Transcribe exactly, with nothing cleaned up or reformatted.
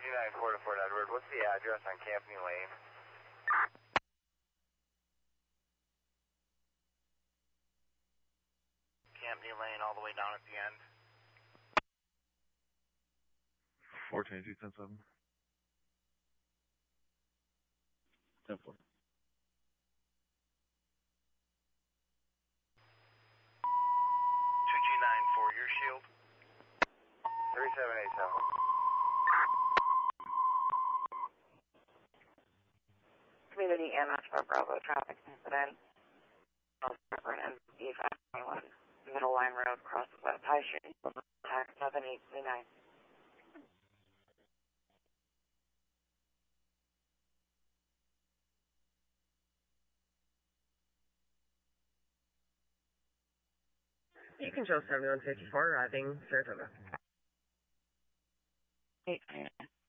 nine four to Fort Edward. What's the address on Campney Lane? Campney Lane all the way down at the end. four twenty-two, ten seven. ten four. two G nine four, your shield. three seven eight seven. Community and Metro Bravo traffic incident. And E five twenty-one. Middle Line Road, crosses West High Street. Tax seven eight three nine. You can show seventy-one fifty-four arriving Saratoga. eight twenty-nine.